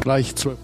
Gleich 12.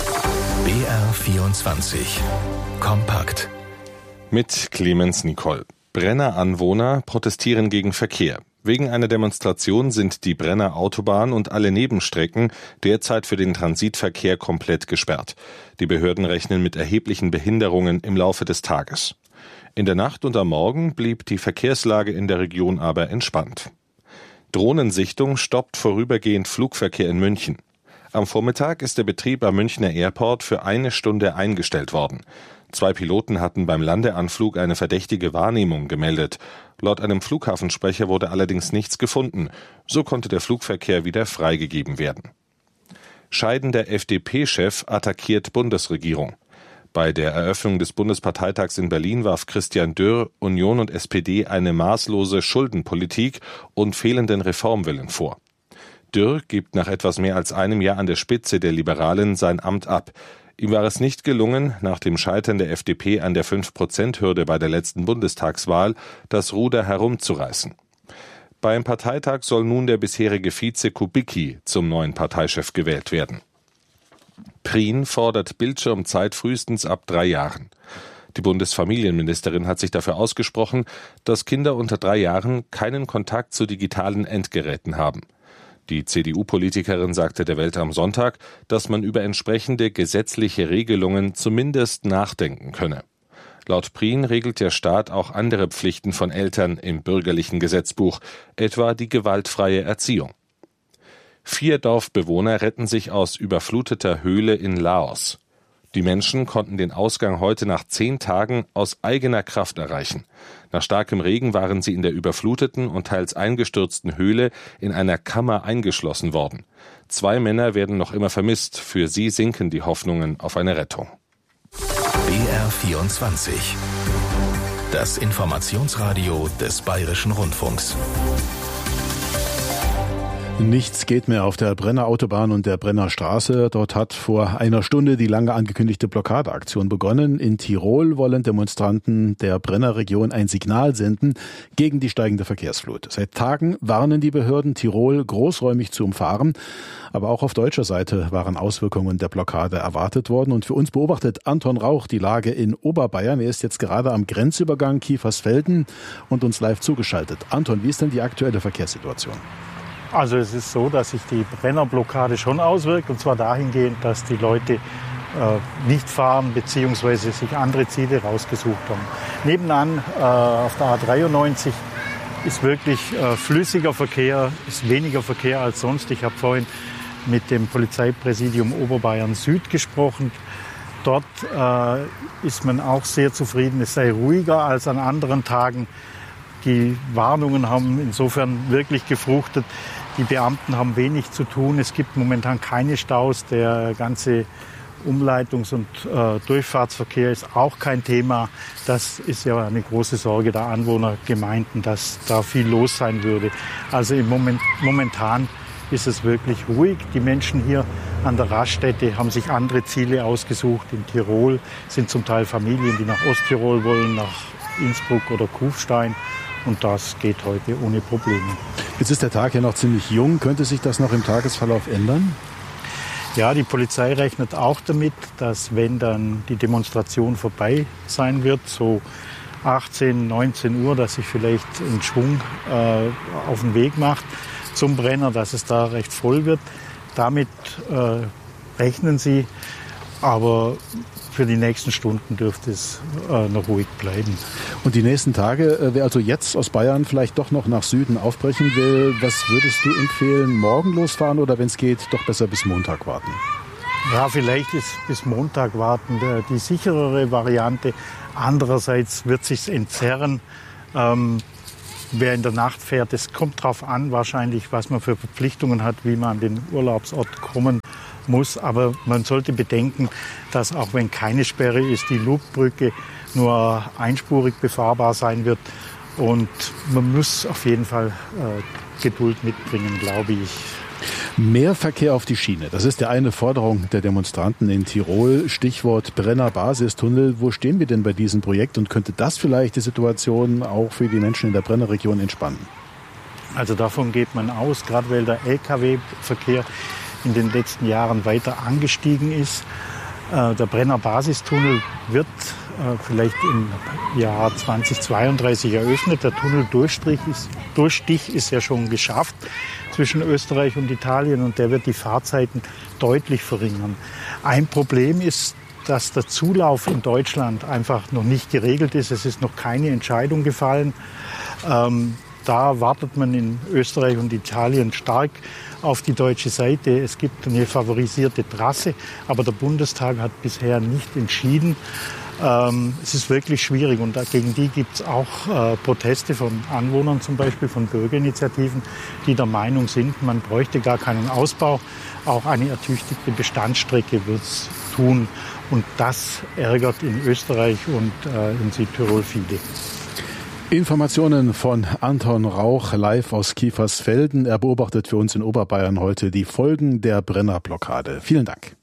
BR24 Kompakt mit Clemens Nicol. Brenner Anwohner protestieren gegen Verkehr. Wegen einer Demonstration sind die Brenner Autobahn und alle Nebenstrecken derzeit für den Transitverkehr komplett gesperrt. Die Behörden rechnen mit erheblichen Behinderungen im Laufe des Tages. In der Nacht und am Morgen blieb die Verkehrslage in der Region aber entspannt. Drohnensichtung stoppt vorübergehend Flugverkehr in München. Am Vormittag ist der Betrieb am Münchner Airport für 1 Stunde eingestellt worden. 2 Piloten hatten beim Landeanflug eine verdächtige Wahrnehmung gemeldet. Laut einem Flughafensprecher wurde allerdings nichts gefunden. So konnte der Flugverkehr wieder freigegeben werden. Scheidender FDP-Chef attackiert Bundesregierung. Bei der Eröffnung des Bundesparteitags in Berlin warf Christian Dürr Union und SPD eine maßlose Schuldenpolitik und fehlenden Reformwillen vor. Dürr gibt nach etwas mehr als einem Jahr an der Spitze der Liberalen sein Amt ab. Ihm war es nicht gelungen, nach dem Scheitern der FDP an der 5%-Hürde bei der letzten Bundestagswahl das Ruder herumzureißen. Beim Parteitag soll nun der bisherige Vize Kubicki zum neuen Parteichef gewählt werden. Prien fordert Bildschirmzeit frühestens ab 3 Jahren. Die Bundesfamilienministerin hat sich dafür ausgesprochen, dass Kinder unter 3 Jahren keinen Kontakt zu digitalen Endgeräten haben. Die CDU-Politikerin sagte der Welt am Sonntag, dass man über entsprechende gesetzliche Regelungen zumindest nachdenken könne. Laut Prien regelt der Staat auch andere Pflichten von Eltern im bürgerlichen Gesetzbuch, etwa die gewaltfreie Erziehung. 4 Dorfbewohner retten sich aus überfluteter Höhle in Laos. Die Menschen konnten den Ausgang heute nach 10 Tagen aus eigener Kraft erreichen. Nach starkem Regen waren sie in der überfluteten und teils eingestürzten Höhle in einer Kammer eingeschlossen worden. 2 Männer werden noch immer vermisst. Für sie sinken die Hoffnungen auf eine Rettung. BR24 Das Informationsradio des Bayerischen Rundfunks. Nichts geht mehr auf der Brenner Autobahn und der Brenner Straße. Dort hat vor einer Stunde die lange angekündigte Blockadeaktion begonnen. In Tirol wollen Demonstranten der Brenner Region ein Signal senden gegen die steigende Verkehrsflut. Seit Tagen warnen die Behörden, Tirol großräumig zu umfahren. Aber auch auf deutscher Seite waren Auswirkungen der Blockade erwartet worden. Und für uns beobachtet Anton Rauch die Lage in Oberbayern. Er ist jetzt gerade am Grenzübergang Kiefersfelden und uns live zugeschaltet. Anton, wie ist denn die aktuelle Verkehrssituation? Also es ist so, dass sich die Brennerblockade schon auswirkt, und zwar dahingehend, dass die Leute nicht fahren bzw. sich andere Ziele rausgesucht haben. Nebenan auf der A93 ist wirklich flüssiger Verkehr, ist weniger Verkehr als sonst. Ich habe vorhin mit dem Polizeipräsidium Oberbayern Süd gesprochen. Dort ist man auch sehr zufrieden. Es sei ruhiger als an anderen Tagen. Die Warnungen haben insofern wirklich gefruchtet. Die Beamten haben wenig zu tun. Es gibt momentan keine Staus. Der ganze Umleitungs- und Durchfahrtsverkehr ist auch kein Thema. Das ist ja eine große Sorge der Anwohnergemeinden, dass da viel los sein würde. Also momentan ist es wirklich ruhig. Die Menschen hier an der Raststätte haben sich andere Ziele ausgesucht. In Tirol sind zum Teil Familien, die nach Osttirol wollen, nach Innsbruck oder Kufstein. Und das geht heute ohne Probleme. Jetzt ist der Tag ja noch ziemlich jung. Könnte sich das noch im Tagesverlauf ändern? Ja, die Polizei rechnet auch damit, dass wenn dann die Demonstration vorbei sein wird, so 18, 19 Uhr, dass sich vielleicht ein Schwung auf den Weg macht zum Brenner, dass es da recht voll wird. Damit rechnen sie, aber für die nächsten Stunden dürfte es noch ruhig bleiben. Und die nächsten Tage, wer also jetzt aus Bayern vielleicht doch noch nach Süden aufbrechen will, was würdest du empfehlen? Morgen losfahren oder, wenn es geht, doch besser bis Montag warten? Ja, vielleicht ist bis Montag warten die sicherere Variante. Andererseits wird sich's entzerren. Wer in der Nacht fährt, es kommt drauf an, wahrscheinlich, was man für Verpflichtungen hat, wie man an den Urlaubsort kommen muss. Aber man sollte bedenken, dass auch wenn keine Sperre ist, die Lubbrücke nur einspurig befahrbar sein wird. Und man muss auf jeden Fall Geduld mitbringen, glaube ich. Mehr Verkehr auf die Schiene. Das ist ja eine Forderung der Demonstranten in Tirol. Stichwort Brenner Basistunnel. Wo stehen wir denn bei diesem Projekt und könnte das vielleicht die Situation auch für die Menschen in der Brennerregion entspannen? Also davon geht man aus, gerade weil der Lkw-Verkehr in den letzten Jahren weiter angestiegen ist. Der Brenner Basistunnel wird vielleicht im Jahr 2032 eröffnet. Der Tunneldurchstich ist ja schon geschafft zwischen Österreich und Italien und der wird die Fahrzeiten deutlich verringern. Ein Problem ist, dass der Zulauf in Deutschland einfach noch nicht geregelt ist. Es ist noch keine Entscheidung gefallen. Da wartet man in Österreich und Italien stark auf die deutsche Seite. Es gibt eine favorisierte Trasse, aber der Bundestag hat bisher nicht entschieden. Es ist wirklich schwierig und gegen die gibt es auch Proteste von Anwohnern, zum Beispiel von Bürgerinitiativen, die der Meinung sind, man bräuchte gar keinen Ausbau. Auch eine ertüchtigte Bestandsstrecke wird es tun. Und das ärgert in Österreich und in Südtirol viele. Informationen von Anton Rauch live aus Kiefersfelden. Er beobachtet für uns in Oberbayern heute die Folgen der Brennerblockade. Vielen Dank.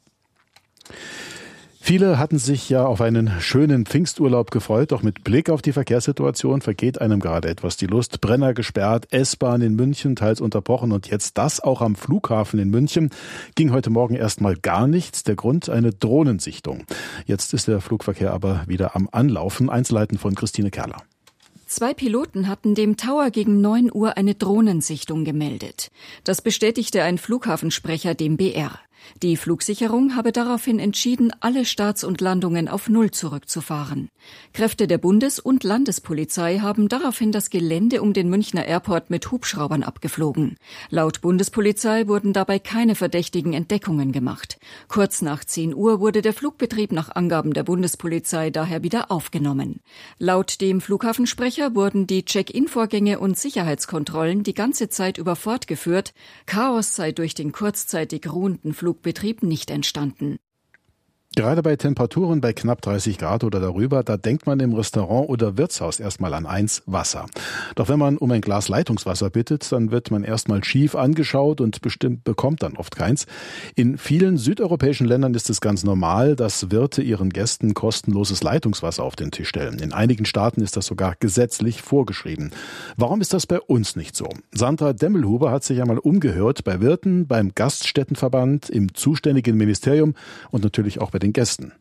Viele hatten sich ja auf einen schönen Pfingsturlaub gefreut, doch mit Blick auf die Verkehrssituation vergeht einem gerade etwas die Lust. Brenner gesperrt, S-Bahn in München teils unterbrochen und jetzt das auch am Flughafen in München. Ging heute Morgen erstmal gar nichts. Der Grund eine Drohnensichtung. Jetzt ist der Flugverkehr aber wieder am Anlaufen. Einzelheiten von Christine Kerler. 2 Piloten hatten dem Tower gegen 9 Uhr eine Drohnensichtung gemeldet. Das bestätigte ein Flughafensprecher dem BR. Die Flugsicherung habe daraufhin entschieden, alle Starts und Landungen auf Null zurückzufahren. Kräfte der Bundes- und Landespolizei haben daraufhin das Gelände um den Münchner Airport mit Hubschraubern abgeflogen. Laut Bundespolizei wurden dabei keine verdächtigen Entdeckungen gemacht. Kurz nach 10 Uhr wurde der Flugbetrieb nach Angaben der Bundespolizei daher wieder aufgenommen. Laut dem Flughafensprecher wurden die Check-in-Vorgänge und Sicherheitskontrollen die ganze Zeit über fortgeführt. Chaos sei durch den kurzzeitig ruhenden Flugbetrieb nicht entstanden. Gerade bei Temperaturen bei knapp 30 Grad oder darüber, da denkt man im Restaurant oder Wirtshaus erstmal an eins: Wasser. Doch wenn man um ein Glas Leitungswasser bittet, dann wird man erstmal schief angeschaut und bestimmt bekommt dann oft keins. In vielen südeuropäischen Ländern ist es ganz normal, dass Wirte ihren Gästen kostenloses Leitungswasser auf den Tisch stellen. In einigen Staaten ist das sogar gesetzlich vorgeschrieben. Warum ist das bei uns nicht so? Sandra Demmelhuber hat sich einmal umgehört bei Wirten, beim Gaststättenverband, im zuständigen Ministerium und natürlich auch bei den Gästen.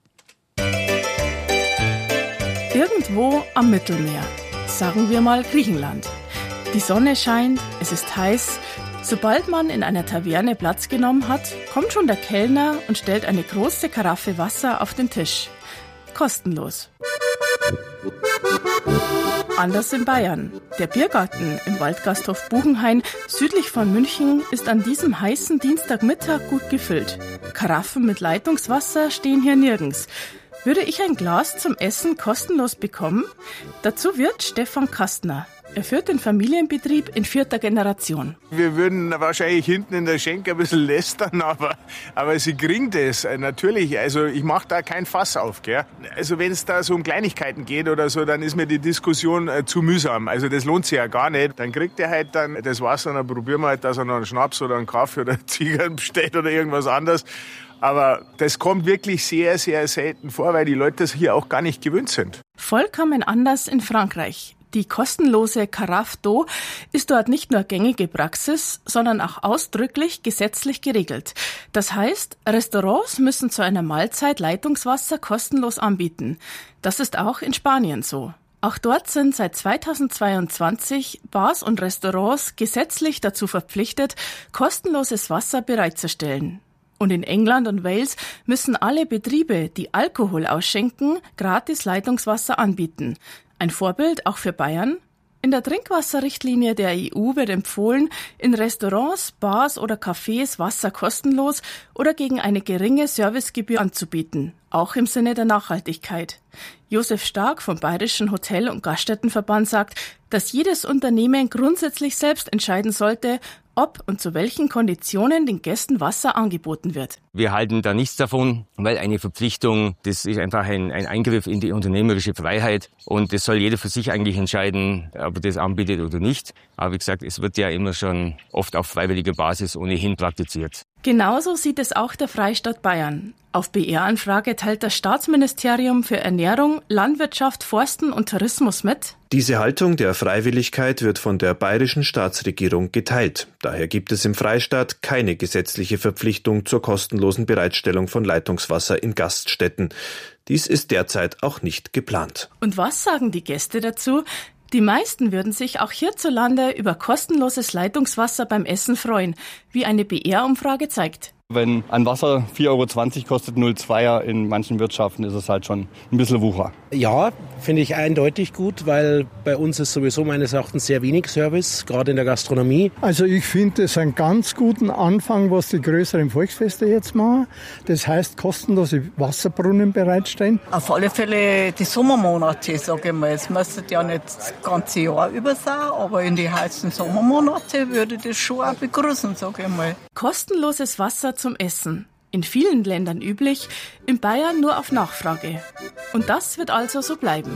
Irgendwo am Mittelmeer, sagen wir mal Griechenland. Die Sonne scheint, es ist heiß. Sobald man in einer Taverne Platz genommen hat, kommt schon der Kellner und stellt eine große Karaffe Wasser auf den Tisch. Kostenlos. Anders in Bayern. Der Biergarten im Waldgasthof Buchenhain südlich von München ist an diesem heißen Dienstagmittag gut gefüllt. Karaffen mit Leitungswasser stehen hier nirgends. Würde ich ein Glas zum Essen kostenlos bekommen? Dazu Wirt Stefan Kastner. Er führt den Familienbetrieb in 4. Generation. Wir würden wahrscheinlich hinten in der Schenke ein bisschen lästern, aber sie kriegen das natürlich. Also ich mache da kein Fass auf. Gell? Also wenn es da so um Kleinigkeiten geht oder so, dann ist mir die Diskussion zu mühsam. Also das lohnt sich ja gar nicht. Dann kriegt er halt dann das Wasser und dann probieren wir halt, dass er noch einen Schnaps oder einen Kaffee oder einen Zigarren bestellt oder irgendwas anderes. Aber das kommt wirklich sehr, sehr selten vor, weil die Leute das hier auch gar nicht gewöhnt sind. Vollkommen anders in Frankreich. Die kostenlose Carafe d'eau ist dort nicht nur gängige Praxis, sondern auch ausdrücklich gesetzlich geregelt. Das heißt, Restaurants müssen zu einer Mahlzeit Leitungswasser kostenlos anbieten. Das ist auch in Spanien so. Auch dort sind seit 2022 Bars und Restaurants gesetzlich dazu verpflichtet, kostenloses Wasser bereitzustellen. Und in England und Wales müssen alle Betriebe, die Alkohol ausschenken, gratis Leitungswasser anbieten. Ein Vorbild auch für Bayern? In der Trinkwasserrichtlinie der EU wird empfohlen, in Restaurants, Bars oder Cafés Wasser kostenlos oder gegen eine geringe Servicegebühr anzubieten, auch im Sinne der Nachhaltigkeit. Josef Stark vom Bayerischen Hotel- und Gaststättenverband sagt, dass jedes Unternehmen grundsätzlich selbst entscheiden sollte, ob und zu welchen Konditionen den Gästen Wasser angeboten wird. Wir halten da nichts davon, weil eine Verpflichtung, das ist einfach ein Eingriff in die unternehmerische Freiheit und das soll jeder für sich eigentlich entscheiden, ob er das anbietet oder nicht. Aber wie gesagt, es wird ja immer schon oft auf freiwilliger Basis ohnehin praktiziert. Genauso sieht es auch der Freistaat Bayern. Auf BR-Anfrage teilt das Staatsministerium für Ernährung, Landwirtschaft, Forsten und Tourismus mit: Diese Haltung der Freiwilligkeit wird von der bayerischen Staatsregierung geteilt. Daher gibt es im Freistaat keine gesetzliche Verpflichtung zur kostenlosen Bereitstellung von Leitungswasser in Gaststätten. Dies ist derzeit auch nicht geplant. Und was sagen die Gäste dazu? Die meisten würden sich auch hierzulande über kostenloses Leitungswasser beim Essen freuen, wie eine BR-Umfrage zeigt. Wenn ein Wasser 4,20 € kostet, 0,2er in manchen Wirtschaften, ist es halt schon ein bisschen Wucher. Ja, finde ich eindeutig gut, weil bei uns ist sowieso meines Erachtens sehr wenig Service, gerade in der Gastronomie. Also ich finde es einen ganz guten Anfang, was die größeren Volksfeste jetzt machen. Das heißt, kostenlose Wasserbrunnen bereitstellen. Auf alle Fälle die Sommermonate, sage ich mal. Es müsste ja nicht das ganze Jahr über sein, aber in die heißen Sommermonate würde ich das schon auch begrüßen, sage ich mal. Kostenloses Wasser zum Essen. In vielen Ländern üblich, in Bayern nur auf Nachfrage. Und das wird also so bleiben.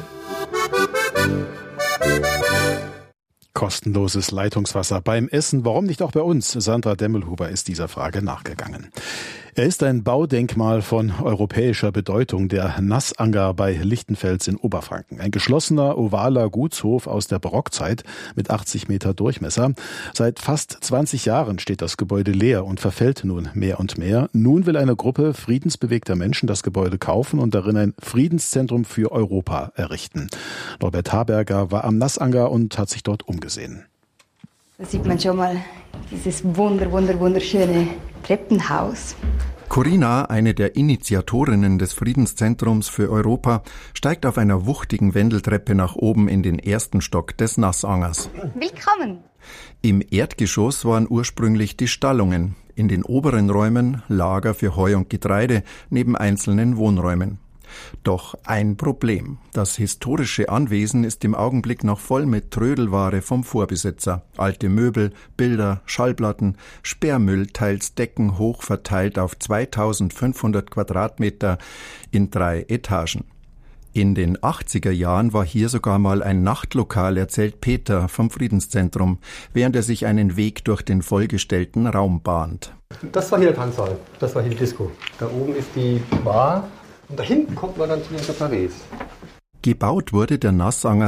Kostenloses Leitungswasser beim Essen, warum nicht auch bei uns? Sandra Demmelhuber ist dieser Frage nachgegangen. Er ist ein Baudenkmal von europäischer Bedeutung, der Nassanger bei Lichtenfels in Oberfranken. Ein geschlossener, ovaler Gutshof aus der Barockzeit mit 80 Meter Durchmesser. Seit fast 20 Jahren steht das Gebäude leer und verfällt nun mehr und mehr. Nun will eine Gruppe friedensbewegter Menschen das Gebäude kaufen und darin ein Friedenszentrum für Europa errichten. Norbert Harberger war am Nassanger und hat sich dort umgesehen. Da sieht man schon mal dieses wunderschöne Treppenhaus. Corinna, eine der Initiatorinnen des Friedenszentrums für Europa, steigt auf einer wuchtigen Wendeltreppe nach oben in den ersten Stock des Nassangers. Willkommen! Im Erdgeschoss waren ursprünglich die Stallungen, in den oberen Räumen Lager für Heu und Getreide neben einzelnen Wohnräumen. Doch ein Problem. Das historische Anwesen ist im Augenblick noch voll mit Trödelware vom Vorbesitzer. Alte Möbel, Bilder, Schallplatten, Sperrmüll, teils deckenhoch verteilt auf 2500 Quadratmeter in 3 Etagen. In den 80er Jahren war hier sogar mal ein Nachtlokal, erzählt Peter vom Friedenszentrum, während er sich einen Weg durch den vollgestellten Raum bahnt. Das war hier der Tanzsaal, das war hier die Disco. Da oben ist die Bar. Und da hinten kommt man dann zu den Separés. Gebaut wurde der Nassanger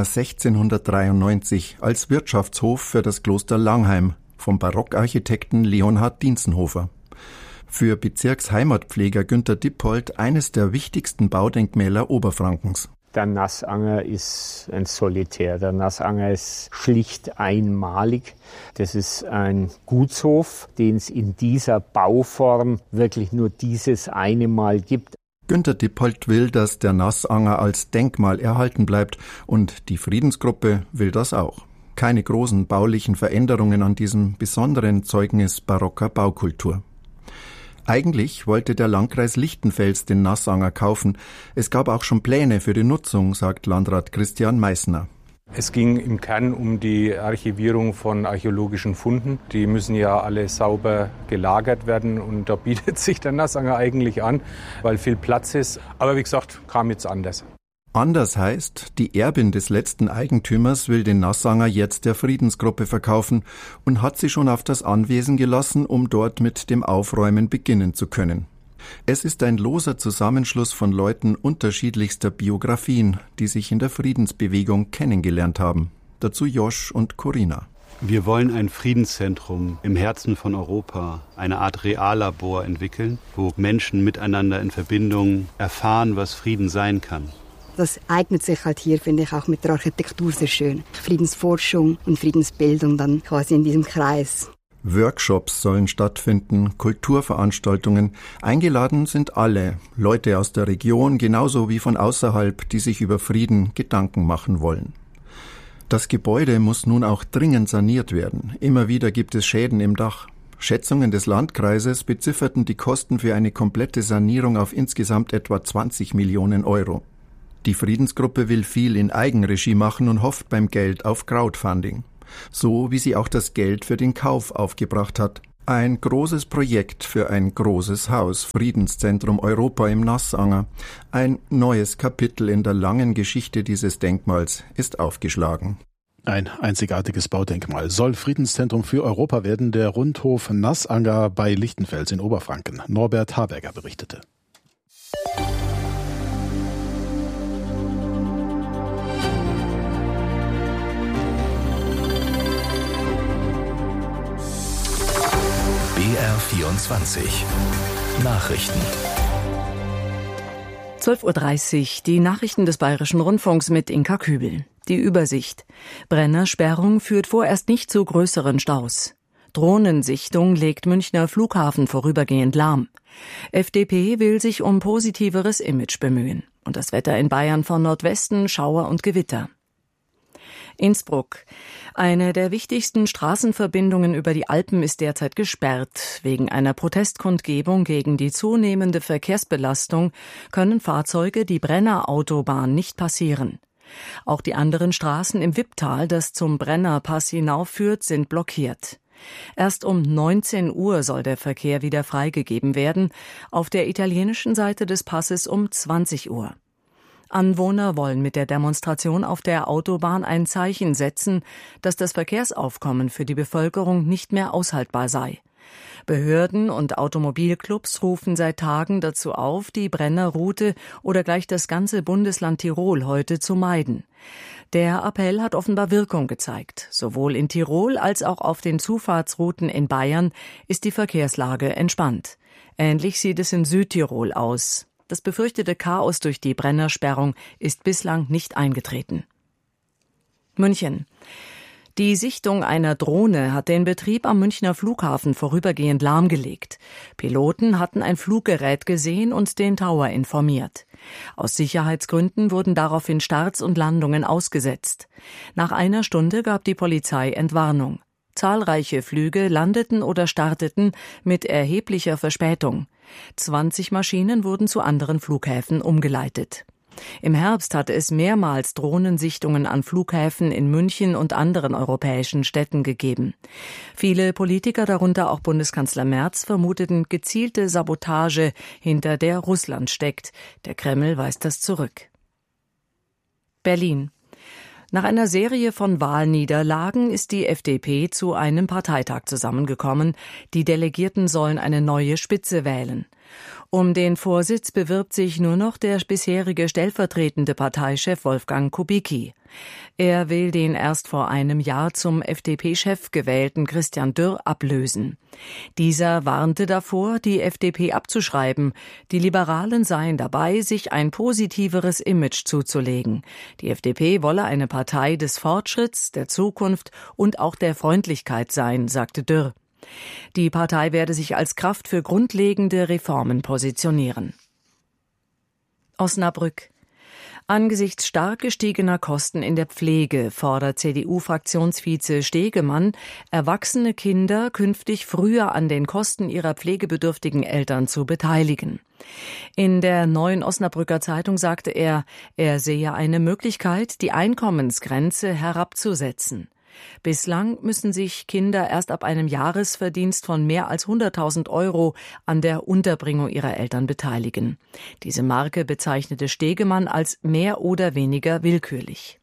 1693 als Wirtschaftshof für das Kloster Langheim vom Barockarchitekten Leonhard Dientzenhofer. Für Bezirksheimatpfleger Günter Dippold eines der wichtigsten Baudenkmäler Oberfrankens. Der Nassanger ist ein Solitär. Der Nassanger ist schlicht einmalig. Das ist ein Gutshof, den es in dieser Bauform wirklich nur dieses eine Mal gibt. Günter Dippold will, dass der Nassanger als Denkmal erhalten bleibt und die Friedensgruppe will das auch. Keine großen baulichen Veränderungen an diesem besonderen Zeugnis barocker Baukultur. Eigentlich wollte der Landkreis Lichtenfels den Nassanger kaufen. Es gab auch schon Pläne für die Nutzung, sagt Landrat Christian Meissner. Es ging im Kern um die Archivierung von archäologischen Funden. Die müssen ja alle sauber gelagert werden und da bietet sich der Nassanger eigentlich an, weil viel Platz ist. Aber wie gesagt, kam jetzt anders. Anders heißt, die Erbin des letzten Eigentümers will den Nassanger jetzt der Friedensgruppe verkaufen und hat sie schon auf das Anwesen gelassen, um dort mit dem Aufräumen beginnen zu können. Es ist ein loser Zusammenschluss von Leuten unterschiedlichster Biografien, die sich in der Friedensbewegung kennengelernt haben. Dazu Josch und Corinna. Wir wollen ein Friedenszentrum im Herzen von Europa, eine Art Reallabor entwickeln, wo Menschen miteinander in Verbindung erfahren, was Frieden sein kann. Das eignet sich halt hier, finde ich, auch mit der Architektur sehr schön. Friedensforschung und Friedensbildung dann quasi in diesem Kreis. Workshops sollen stattfinden, Kulturveranstaltungen. Eingeladen sind alle, Leute aus der Region genauso wie von außerhalb, die sich über Frieden Gedanken machen wollen. Das Gebäude muss nun auch dringend saniert werden. Immer wieder gibt es Schäden im Dach. Schätzungen des Landkreises bezifferten die Kosten für eine komplette Sanierung auf insgesamt etwa 20 Millionen Euro. Die Friedensgruppe will viel in Eigenregie machen und hofft beim Geld auf Crowdfunding. So wie sie auch das Geld für den Kauf aufgebracht hat. Ein großes Projekt für ein großes Haus, Friedenszentrum Europa im Nassanger. Ein neues Kapitel in der langen Geschichte dieses Denkmals ist aufgeschlagen. Ein einzigartiges Baudenkmal soll Friedenszentrum für Europa werden. Der Rundhof Nassanger bei Lichtenfels in Oberfranken. Norbert Haberger berichtete. BR24 Nachrichten. 12:30 Uhr, die Nachrichten des Bayerischen Rundfunks mit Inka Kübel. Die Übersicht. Brennersperrung führt vorerst nicht zu größeren Staus. Drohnensichtung legt Münchner Flughafen vorübergehend lahm. FDP will sich um positiveres Image bemühen. Und das Wetter in Bayern von Nordwesten, Schauer und Gewitter. Innsbruck. Eine der wichtigsten Straßenverbindungen über die Alpen ist derzeit gesperrt. Wegen einer Protestkundgebung gegen die zunehmende Verkehrsbelastung können Fahrzeuge die Brenner-Autobahn nicht passieren. Auch die anderen Straßen im Wipptal, das zum Brennerpass hinaufführt, sind blockiert. Erst um 19 Uhr soll der Verkehr wieder freigegeben werden, auf der italienischen Seite des Passes um 20 Uhr. Anwohner wollen mit der Demonstration auf der Autobahn ein Zeichen setzen, dass das Verkehrsaufkommen für die Bevölkerung nicht mehr aushaltbar sei. Behörden und Automobilclubs rufen seit Tagen dazu auf, die Brennerroute oder gleich das ganze Bundesland Tirol heute zu meiden. Der Appell hat offenbar Wirkung gezeigt. Sowohl in Tirol als auch auf den Zufahrtsrouten in Bayern ist die Verkehrslage entspannt. Ähnlich sieht es in Südtirol aus. Das befürchtete Chaos durch die Brennersperrung ist bislang nicht eingetreten. München. Die Sichtung einer Drohne hat den Betrieb am Münchner Flughafen vorübergehend lahmgelegt. Piloten hatten ein Fluggerät gesehen und den Tower informiert. Aus Sicherheitsgründen wurden daraufhin Starts und Landungen ausgesetzt. Nach einer Stunde gab die Polizei Entwarnung. Zahlreiche Flüge landeten oder starteten mit erheblicher Verspätung. 20 Maschinen wurden zu anderen Flughäfen umgeleitet. Im Herbst hatte es mehrmals Drohnensichtungen an Flughäfen in München und anderen europäischen Städten gegeben. Viele Politiker, darunter auch Bundeskanzler Merz, vermuteten gezielte Sabotage, hinter der Russland steckt. Der Kreml weist das zurück. Berlin. Nach einer Serie von Wahlniederlagen ist die FDP zu einem Parteitag zusammengekommen. Die Delegierten sollen eine neue Spitze wählen. Um den Vorsitz bewirbt sich nur noch der bisherige stellvertretende Parteichef Wolfgang Kubicki. Er will den erst vor einem Jahr zum FDP-Chef gewählten Christian Dürr ablösen. Dieser warnte davor, die FDP abzuschreiben. Die Liberalen seien dabei, sich ein positiveres Image zuzulegen. Die FDP wolle eine Partei des Fortschritts, der Zukunft und auch der Freundlichkeit sein, sagte Dürr. Die Partei werde sich als Kraft für grundlegende Reformen positionieren. Osnabrück. Angesichts stark gestiegener Kosten in der Pflege fordert CDU-Fraktionsvize Stegemann, erwachsene Kinder künftig früher an den Kosten ihrer pflegebedürftigen Eltern zu beteiligen. In der Neuen Osnabrücker Zeitung sagte er sehe eine Möglichkeit, die Einkommensgrenze herabzusetzen. Bislang müssen sich Kinder erst ab einem Jahresverdienst von mehr als 100.000 € an der Unterbringung ihrer Eltern beteiligen. Diese Marke bezeichnete Stegemann als mehr oder weniger willkürlich.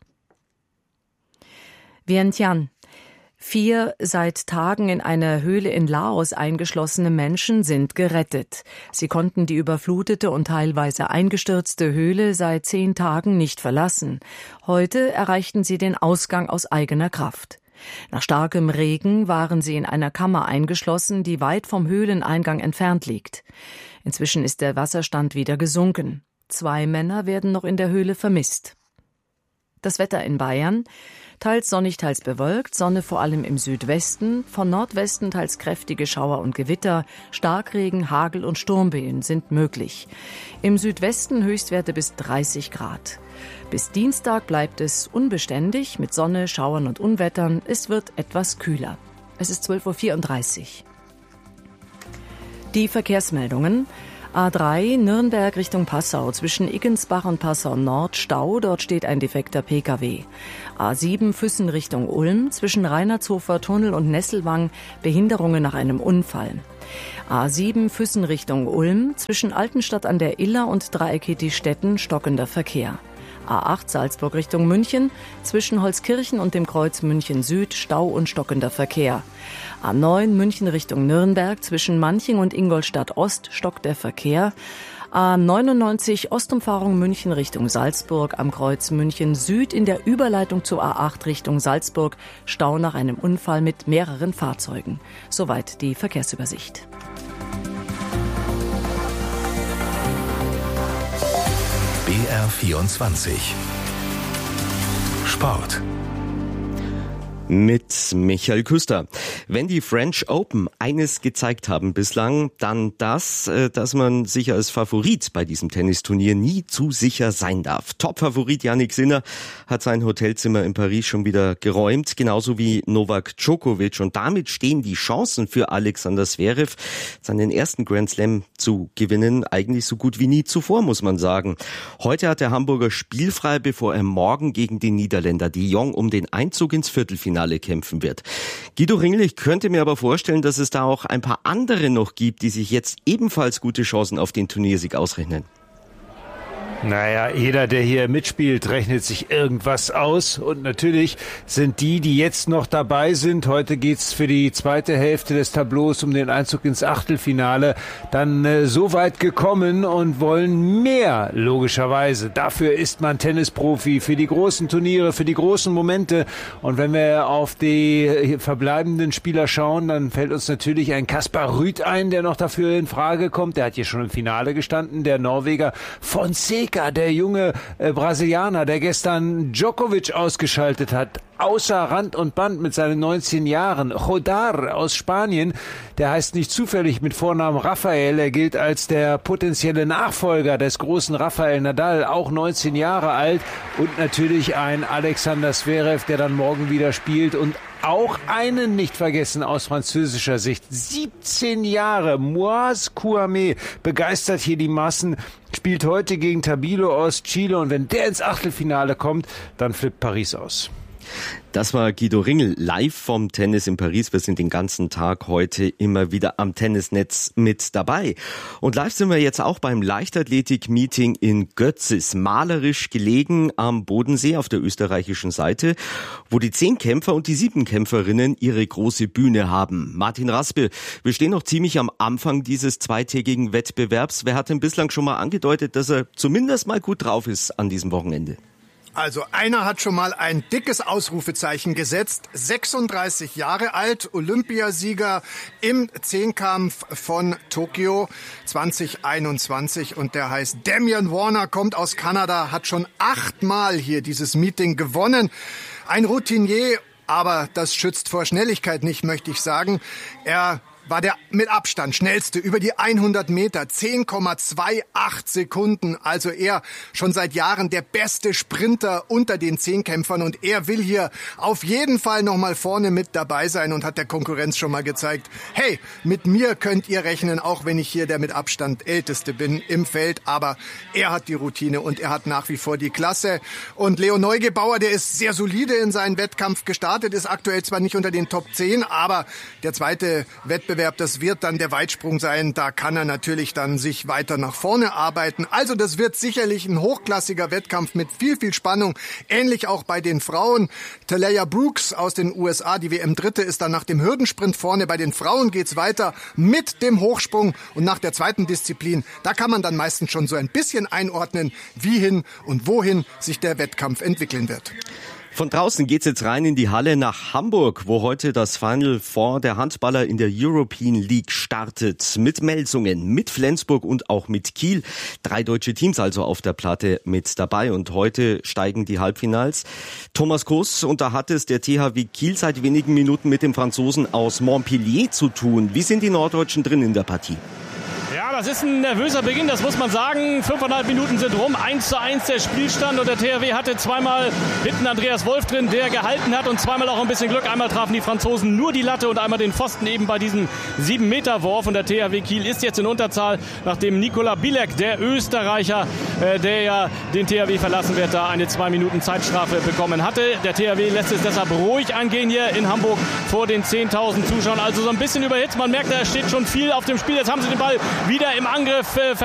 Vientiane. 4 seit Tagen in einer Höhle in Laos eingeschlossene Menschen sind gerettet. Sie konnten die überflutete und teilweise eingestürzte Höhle seit 10 Tagen nicht verlassen. Heute erreichten sie den Ausgang aus eigener Kraft. Nach starkem Regen waren sie in einer Kammer eingeschlossen, die weit vom Höhleneingang entfernt liegt. Inzwischen ist der Wasserstand wieder gesunken. 2 Männer werden noch in der Höhle vermisst. Das Wetter in Bayern. Teils sonnig, teils bewölkt, Sonne vor allem im Südwesten, von Nordwesten teils kräftige Schauer und Gewitter, Starkregen, Hagel und Sturmböen sind möglich. Im Südwesten Höchstwerte bis 30 Grad. Bis Dienstag bleibt es unbeständig mit Sonne, Schauern und Unwettern. Es wird etwas kühler. Es ist 12:34 Uhr. Die Verkehrsmeldungen. A3 Nürnberg Richtung Passau, zwischen Iggensbach und Passau Nord Stau, dort steht ein defekter Pkw. A7 Füssen Richtung Ulm, zwischen Reinhardshofer Tunnel und Nesselwang, Behinderungen nach einem Unfall. A7 Füssen Richtung Ulm, zwischen Altenstadt an der Iller und Dreieck Stetten stockender Verkehr. A8 Salzburg Richtung München, zwischen Holzkirchen und dem Kreuz München Süd Stau und stockender Verkehr. A9 München Richtung Nürnberg, zwischen Manching und Ingolstadt Ost stockt der Verkehr. A99 Ostumfahrung München Richtung Salzburg, am Kreuz München Süd in der Überleitung zur A8 Richtung Salzburg, Stau nach einem Unfall mit mehreren Fahrzeugen. Soweit die Verkehrsübersicht. BR24 Sport mit Michael Küster. Wenn die French Open eines gezeigt haben bislang, dann das, dass man sich als Favorit bei diesem Tennisturnier nie zu sicher sein darf. Top-Favorit Jannik Sinner hat sein Hotelzimmer in Paris schon wieder geräumt, genauso wie Novak Djokovic. Und damit stehen die Chancen für Alexander Zverev, seinen ersten Grand Slam zu gewinnen, eigentlich so gut wie nie zuvor, muss man sagen. Heute hat der Hamburger spielfrei, bevor er morgen gegen den Niederländer de Jong um den Einzug ins Viertelfinale kämpfen wird. Guido Ringel, ich könnte mir aber vorstellen, dass es da auch ein paar andere noch gibt, die sich jetzt ebenfalls gute Chancen auf den Turniersieg ausrechnen. Naja, jeder, der hier mitspielt, rechnet sich irgendwas aus. Und natürlich sind die jetzt noch dabei sind, heute geht's für die zweite Hälfte des Tableaus um den Einzug ins Achtelfinale, dann so weit gekommen und wollen mehr, logischerweise. Dafür ist man Tennisprofi, für die großen Turniere, für die großen Momente. Und wenn wir auf die verbleibenden Spieler schauen, dann fällt uns natürlich ein Kaspar Ruud ein, der noch dafür in Frage kommt. Der hat hier schon im Finale gestanden, der Norweger Fonseca, der junge Brasilianer, der gestern Djokovic ausgeschaltet hat, außer Rand und Band mit seinen 19 Jahren. Jodar aus Spanien, der heißt nicht zufällig mit Vornamen Rafael, er gilt als der potenzielle Nachfolger des großen Rafael Nadal, auch 19 Jahre alt, und natürlich ein Alexander Zverev, der dann morgen wieder spielt, und auch einen nicht vergessen aus französischer Sicht. 17 Jahre, Moise Kouame begeistert hier die Massen, spielt heute gegen Tabilo aus Chile, und wenn der ins Achtelfinale kommt, dann flippt Paris aus. Das war Guido Ringel live vom Tennis in Paris. Wir sind den ganzen Tag heute immer wieder am Tennisnetz mit dabei. Und live sind wir jetzt auch beim Leichtathletik-Meeting in Götzis, malerisch gelegen am Bodensee auf der österreichischen Seite, wo die 10 Kämpfer und die 7 Kämpferinnen ihre große Bühne haben. Martin Raspel, wir stehen noch ziemlich am Anfang dieses zweitägigen Wettbewerbs. Wer hat denn bislang schon mal angedeutet, dass er zumindest mal gut drauf ist an diesem Wochenende? Also einer hat schon mal ein dickes Ausrufezeichen gesetzt. 36 Jahre alt, Olympiasieger im Zehnkampf von Tokio 2021. Und der heißt Damian Warner, kommt aus Kanada, hat schon 8-mal hier dieses Meeting gewonnen. Ein Routinier, aber das schützt vor Schnelligkeit nicht, möchte ich sagen. Er war der mit Abstand schnellste über die 100 Meter, 10,28 Sekunden. Also er schon seit Jahren der beste Sprinter unter den Zehnkämpfern, und er will hier auf jeden Fall nochmal vorne mit dabei sein und hat der Konkurrenz schon mal gezeigt, hey, mit mir könnt ihr rechnen, auch wenn ich hier der mit Abstand Älteste bin im Feld, aber er hat die Routine und er hat nach wie vor die Klasse. Und Leo Neugebauer, der ist sehr solide in seinen Wettkampf gestartet, ist aktuell zwar nicht unter den Top 10, aber der zweite Wettbewerb, das wird dann der Weitsprung sein. Da kann er natürlich dann sich weiter nach vorne arbeiten. Also das wird sicherlich ein hochklassiger Wettkampf mit viel, viel Spannung. Ähnlich auch bei den Frauen. Talia Brooks aus den USA, die WM-Dritte, ist dann nach dem Hürdensprint vorne. Bei den Frauen geht's weiter mit dem Hochsprung. Und nach der zweiten Disziplin, da kann man dann meistens schon so ein bisschen einordnen, wie hin und wohin sich der Wettkampf entwickeln wird. Von draußen geht's jetzt rein in die Halle nach Hamburg, wo heute das Final Four der Handballer in der European League startet. Mit Melsungen, mit Flensburg und auch mit Kiel. 3 deutsche Teams also auf der Platte mit dabei. Und heute steigen die Halbfinals. Thomas Groß, und da hat es der THW Kiel seit wenigen Minuten mit dem Franzosen aus Montpellier zu tun. Wie sind die Norddeutschen drin in der Partie? Ja, das ist ein nervöser Beginn, das muss man sagen. 5,5 Minuten sind rum, 1:1 der Spielstand, und der THW hatte zweimal hinten Andreas Wolf drin, der gehalten hat, und zweimal auch ein bisschen Glück. Einmal trafen die Franzosen nur die Latte und einmal den Pfosten eben bei diesem 7-Meter-Wurf, und der THW Kiel ist jetzt in Unterzahl, nachdem Nikola Bilek, der Österreicher, der ja den THW verlassen wird, da eine 2 Minuten Zeitstrafe bekommen hatte. Der THW lässt es deshalb ruhig angehen hier in Hamburg vor den 10.000 Zuschauern. Also so ein bisschen überhitzt, man merkt, da steht schon viel auf dem Spiel. Jetzt haben sie den Ball wieder im Angriff